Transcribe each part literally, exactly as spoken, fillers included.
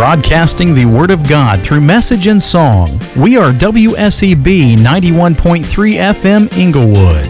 broadcasting the Word of God through message and song. We are W S E B ninety-one point three F M Inglewood.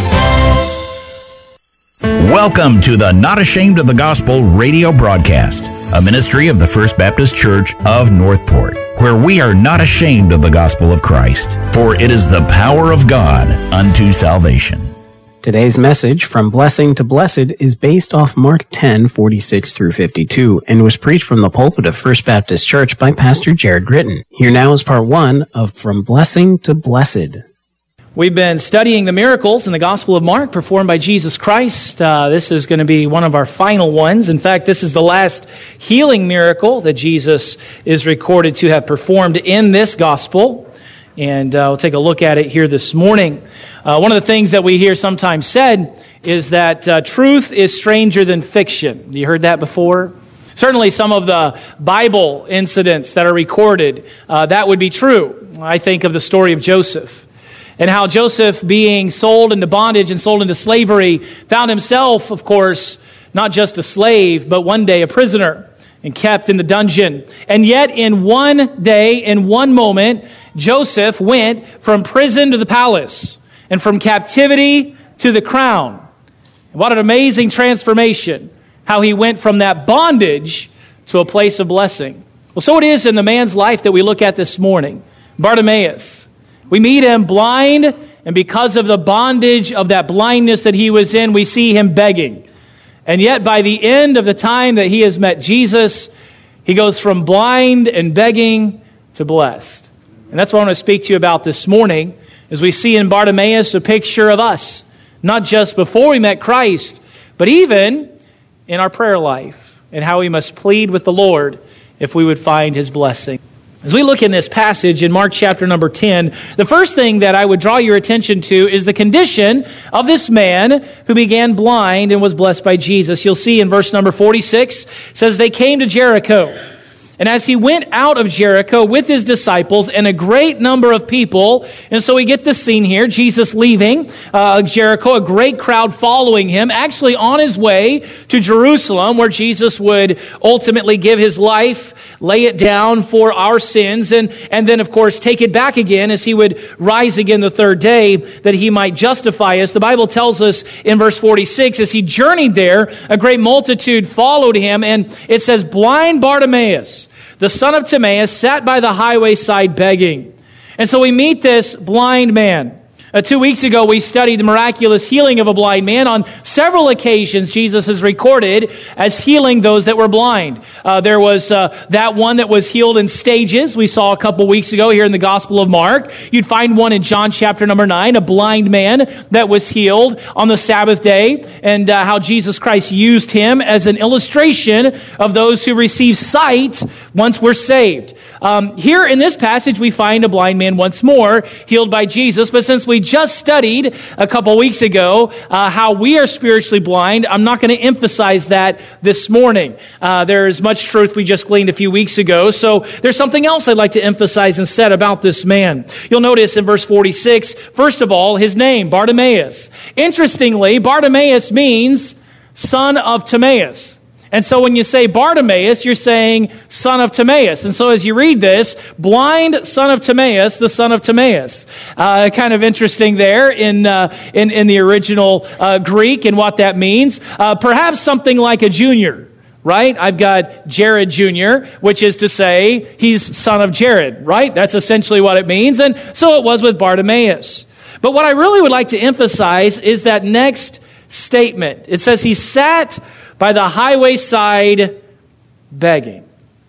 Welcome to the Not Ashamed of the Gospel radio broadcast, a ministry of the First Baptist Church of Northport, where we are not ashamed of the gospel of Christ, for it is the power of God unto salvation. Today's message, From Blessing to Blessed, is based off Mark ten, forty-six through fifty-two, and was preached from the pulpit of First Baptist Church by Pastor Jared Gritton. Here now is part one of From Blessing to Blessed. We've been studying the miracles in the Gospel of Mark performed by Jesus Christ. Uh, this is going to be one of our final ones. In fact, this is the last healing miracle that Jesus is recorded to have performed in this Gospel. And uh, we'll take a look at it here this morning. Uh, one of the things that we hear sometimes said is that uh, truth is stranger than fiction. You heard that before? Certainly some of the Bible incidents that are recorded, uh, that would be true. I think of the story of Joseph and how Joseph, being sold into bondage and sold into slavery, found himself, of course, not just a slave, but one day a prisoner and kept in the dungeon. And yet in one day, in one moment, Joseph went from prison to the palace and from captivity to the crown. What an amazing transformation, how he went from that bondage to a place of blessing. Well, so it is in the man's life that we look at this morning, Bartimaeus. We meet him blind, and because of the bondage of that blindness that he was in, we see him begging. And yet by the end of the time that he has met Jesus, he goes from blind and begging to blessed. And that's what I want to speak to you about this morning, as we see in Bartimaeus a picture of us, not just before we met Christ, but even in our prayer life, and how we must plead with the Lord if we would find His blessing. As we look in this passage in Mark chapter number ten, the first thing that I would draw your attention to is the condition of this man who began blind and was blessed by Jesus. You'll see in verse number forty-six, it says, they came to Jericho. And as he went out of Jericho with his disciples and a great number of people, and so we get this scene here, Jesus leaving uh, Jericho, a great crowd following him, actually on his way to Jerusalem, where Jesus would ultimately give his life, lay it down for our sins, and, and then, of course, take it back again as he would rise again the third day, that he might justify us. The Bible tells us in verse forty-six, as he journeyed there, a great multitude followed him, and it says, blind Bartimaeus, the son of Timaeus, sat by the highway side begging. And so we meet this blind man. Uh, two weeks ago, we studied the miraculous healing of a blind man. On several occasions, Jesus is recorded as healing those that were blind. Uh, there was uh, that one that was healed in stages. We saw a couple weeks ago here in the Gospel of Mark. You'd find one in John chapter number nine, a blind man that was healed on the Sabbath day, and uh, how Jesus Christ used him as an illustration of those who receive sight once we're saved. Um, here in this passage, we find a blind man once more healed by Jesus, but since we just studied a couple weeks ago uh, how we are spiritually blind, I'm not going to emphasize that this morning. Uh, there is much truth we just gleaned a few weeks ago, so there's something else I'd like to emphasize instead about this man. You'll notice in verse forty-six, first of all, his name, Bartimaeus. Interestingly, Bartimaeus means son of Timaeus. And so when you say Bartimaeus, you're saying son of Timaeus. And so as you read this, blind son of Timaeus, the son of Timaeus. Uh, kind of interesting there in uh, in, in the original uh, Greek and what that means. Uh, perhaps something like a junior, right? I've got Jared Junior, which is to say he's son of Jared, right? That's essentially what it means. And so it was with Bartimaeus. But what I really would like to emphasize is that next statement. It says he sat by the highway side begging.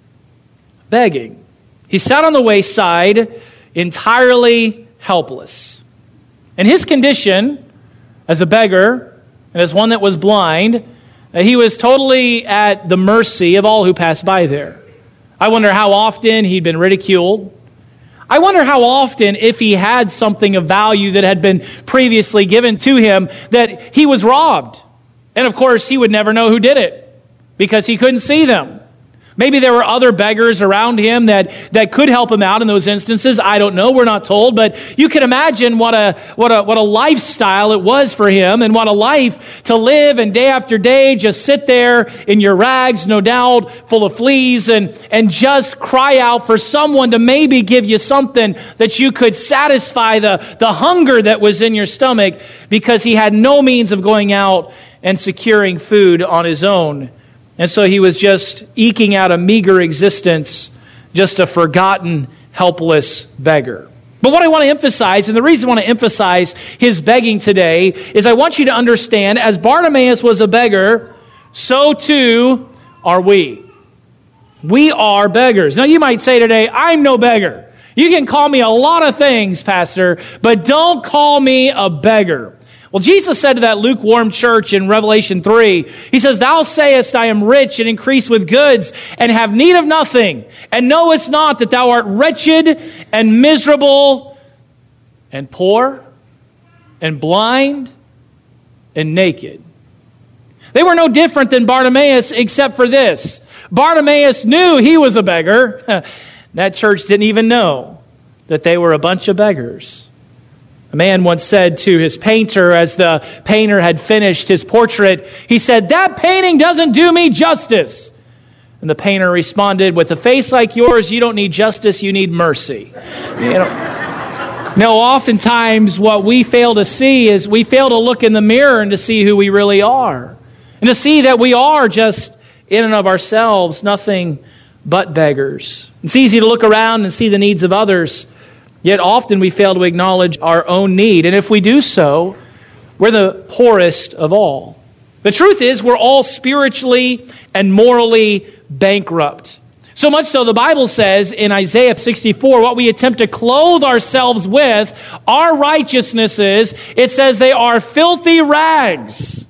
Begging. He sat on the wayside entirely helpless. And his condition as a beggar and as one that was blind, he was totally at the mercy of all who passed by there. I wonder how often he'd been ridiculed. I wonder how often, if he had something of value that had been previously given to him, that he was robbed. And of course, he would never know who did it because he couldn't see them. Maybe there were other beggars around him that, that could help him out in those instances. I don't know. We're not told. But you can imagine what a what a what a lifestyle it was for him, and what a life to live, and day after day just sit there in your rags, no doubt, full of fleas, and, and just cry out for someone to maybe give you something that you could satisfy the, the hunger that was in your stomach, because he had no means of going out and securing food on his own. And so he was just eking out a meager existence, just a forgotten, helpless beggar. But what I want to emphasize, and the reason I want to emphasize his begging today, is I want you to understand, as Bartimaeus was a beggar, so too are we. We are beggars. Now you might say today, I'm no beggar. You can call me a lot of things, Pastor, but don't call me a beggar. Well, Jesus said to that lukewarm church in Revelation three, he says, Thou sayest, I am rich and increased with goods and have need of nothing, and knowest not that thou art wretched and miserable and poor and blind and naked. They were no different than Bartimaeus except for this. Bartimaeus knew he was a beggar. That church didn't even know that they were a bunch of beggars. A man once said to his painter, as the painter had finished his portrait, he said, That painting doesn't do me justice. And the painter responded, With a face like yours, you don't need justice, you need mercy. You know, now, oftentimes what we fail to see is we fail to look in the mirror and to see who we really are. And to see that we are just, in and of ourselves, nothing but beggars. It's easy to look around and see the needs of others, yet often we fail to acknowledge our own need. And if we do so, we're the poorest of all. The truth is, we're all spiritually and morally bankrupt. So much so, the Bible says in Isaiah sixty-four, what we attempt to clothe ourselves with, our righteousnesses, it says they are filthy rags,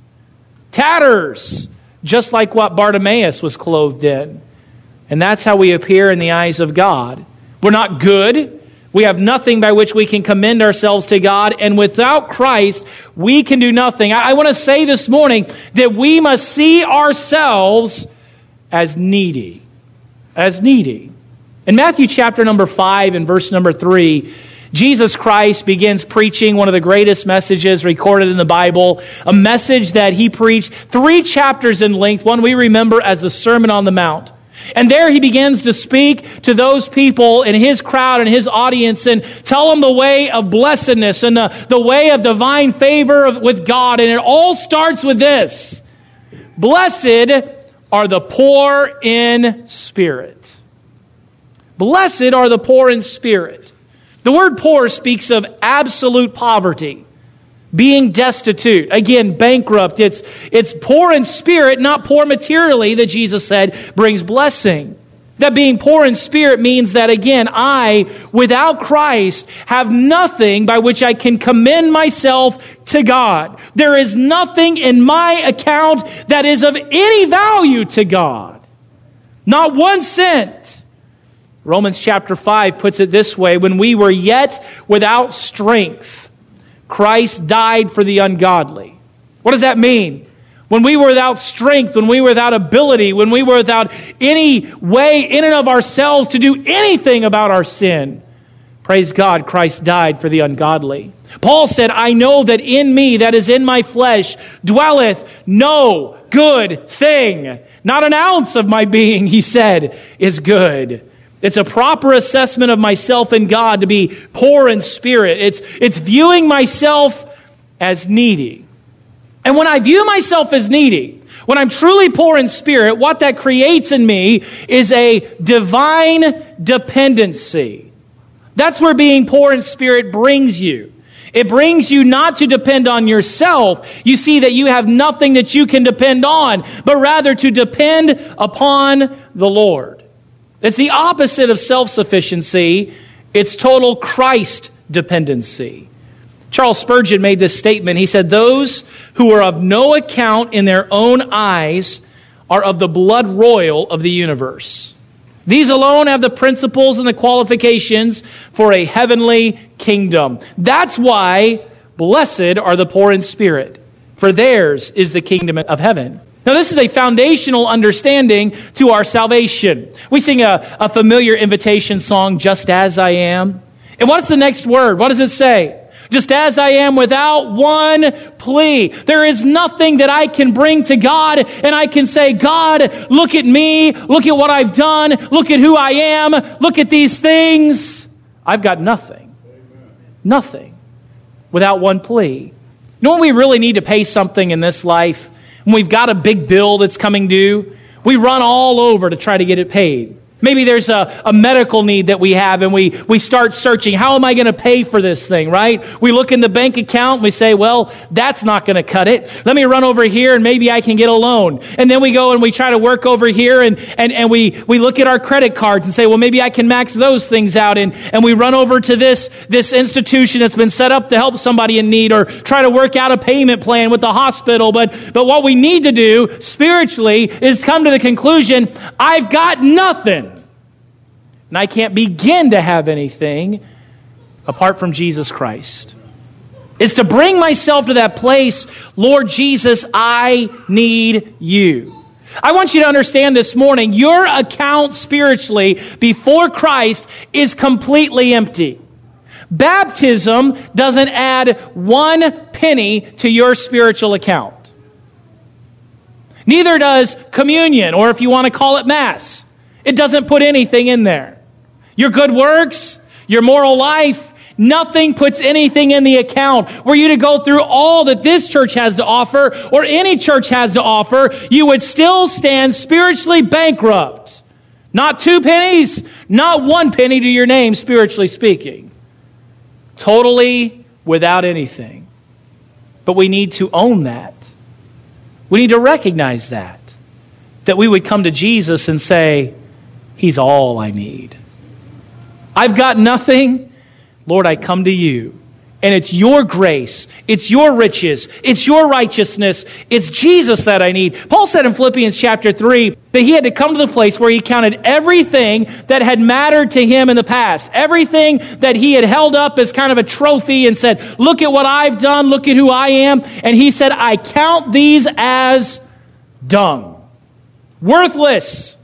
tatters, just like what Bartimaeus was clothed in. And that's how we appear in the eyes of God. We're not good. We have nothing by which we can commend ourselves to God, and without Christ, we can do nothing. I, I want to say this morning that we must see ourselves as needy. As needy. In Matthew chapter number five and verse number three, Jesus Christ begins preaching one of the greatest messages recorded in the Bible, a message that he preached three chapters in length, one we remember as the Sermon on the Mount. And there he begins to speak to those people in his crowd and his audience and tell them the way of blessedness and the, the way of divine favor of, with God. And it all starts with this. Blessed are the poor in spirit. Blessed are the poor in spirit. The word poor speaks of absolute poverty. Being destitute, again, bankrupt. It's, it's poor in spirit, not poor materially, that Jesus said brings blessing. That being poor in spirit means that, again, I, without Christ, have nothing by which I can commend myself to God. There is nothing in my account that is of any value to God. Not one cent. Romans chapter five puts it this way, when we were yet without strength, Christ died for the ungodly. What does that mean? When we were without strength, when we were without ability, when we were without any way in and of ourselves to do anything about our sin, praise God, Christ died for the ungodly. Paul said, I know that in me, that is in my flesh, dwelleth no good thing. Not an ounce of my being, he said, is good. It's a proper assessment of myself and God to be poor in spirit. It's, it's viewing myself as needy. And when I view myself as needy, when I'm truly poor in spirit, what that creates in me is a divine dependency. That's where being poor in spirit brings you. It brings you not to depend on yourself. You see that you have nothing that you can depend on, but rather to depend upon the Lord. It's the opposite of self-sufficiency. It's total Christ dependency. Charles Spurgeon made this statement. He said, those who are of no account in their own eyes are of the blood royal of the universe. These alone have the principles and the qualifications for a heavenly kingdom. That's why blessed are the poor in spirit, for theirs is the kingdom of heaven. Now, this is a foundational understanding to our salvation. We sing a, a familiar invitation song, Just As I Am. And what's the next word? What does it say? Just as I am, without one plea. There is nothing that I can bring to God and I can say, God, look at me. Look at what I've done. Look at who I am. Look at these things. I've got nothing. Nothing. Without one plea. You know when we really need to pay something in this life? When we've got a big bill that's coming due, we run all over to try to get it paid. Maybe there's a, a medical need that we have and we, we start searching. How am I going to pay for this thing, right? We look in the bank account and we say, well, that's not going to cut it. Let me run over here and maybe I can get a loan. And then we go and we try to work over here and, and, and we, we look at our credit cards and say, well, maybe I can max those things out. And, and we run over to this, this institution that's been set up to help somebody in need or try to work out a payment plan with the hospital. But, but what we need to do spiritually is come to the conclusion, I've got nothing. And I can't begin to have anything apart from Jesus Christ. It's to bring myself to that place, Lord Jesus, I need you. I want you to understand this morning, your account spiritually before Christ is completely empty. Baptism doesn't add one penny to your spiritual account. Neither does communion, or if you want to call it Mass. It doesn't put anything in there. Your good works, your moral life, nothing puts anything in the account. Were you to go through all that this church has to offer or any church has to offer, you would still stand spiritually bankrupt. Not two pennies, not one penny to your name, spiritually speaking. Totally without anything. But we need to own that. We need to recognize that. That we would come to Jesus and say, He's all I need. I've got nothing. Lord, I come to you. And it's your grace. It's your riches. It's your righteousness. It's Jesus that I need. Paul said in Philippians chapter three that he had to come to the place where he counted everything that had mattered to him in the past. Everything that he had held up as kind of a trophy and said, look at what I've done. Look at who I am. And he said, I count these as dung. Worthless.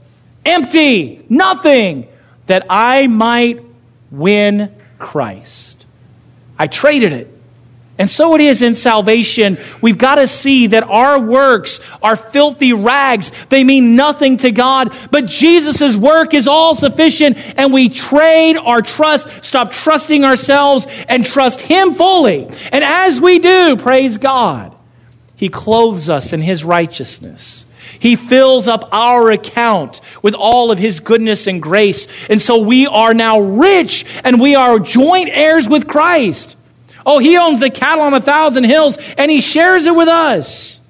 Empty. Nothing. That I might win Christ. I traded it. And so it is in salvation. We've got to see that our works are filthy rags. They mean nothing to God. But Jesus' work is all sufficient. And we trade our trust, stop trusting ourselves, and trust Him fully. And as we do, praise God, He clothes us in His righteousness. He fills up our account with all of His goodness and grace. And so we are now rich and we are joint heirs with Christ. Oh, He owns the cattle on a thousand hills and He shares it with us.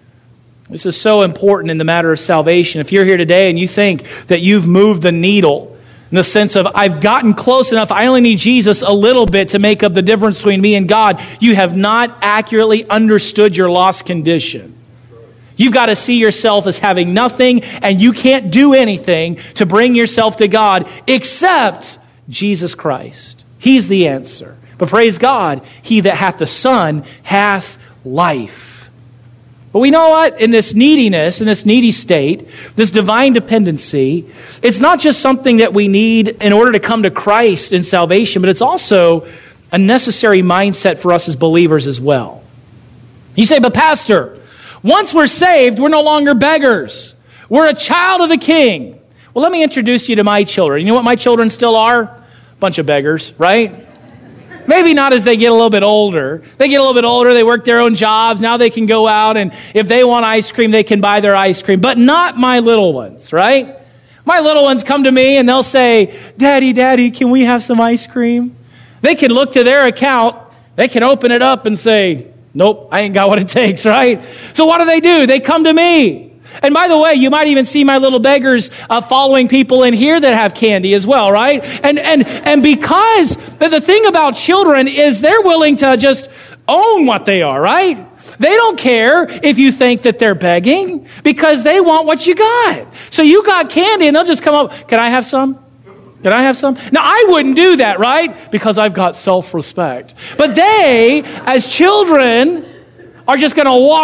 This is so important in the matter of salvation. If you're here today and you think that you've moved the needle in the sense of I've gotten close enough, I only need Jesus a little bit to make up the difference between me and God, you have not accurately understood your lost condition. You've got to see yourself as having nothing, and you can't do anything to bring yourself to God except Jesus Christ. He's the answer. But praise God, He that hath the Son hath life. But we know what? In this neediness, in this needy state, this divine dependency, it's not just something that we need in order to come to Christ in salvation, but it's also a necessary mindset for us as believers as well. You say, but Pastor, once we're saved, we're no longer beggars. We're a child of the King. Well, let me introduce you to my children. You know what my children still are? A bunch of beggars, right? Maybe not as they get a little bit older. They get a little bit older, they work their own jobs. Now they can go out and if they want ice cream, they can buy their ice cream. But not my little ones, right? My little ones come to me and they'll say, Daddy, Daddy, can we have some ice cream? They can look to their account. They can open it up and say, nope, I ain't got what it takes, right? So what do they do? They come to me. And by the way, you might even see my little beggars uh, following people in here that have candy as well, right? And and and because the thing about children is they're willing to just own what they are, right? They don't care if you think that they're begging because they want what you got. So you got candy and they'll just come up, can I have some? Can I have some? Now, I wouldn't do that, right? Because I've got self-respect. But they, as children, are just going to walk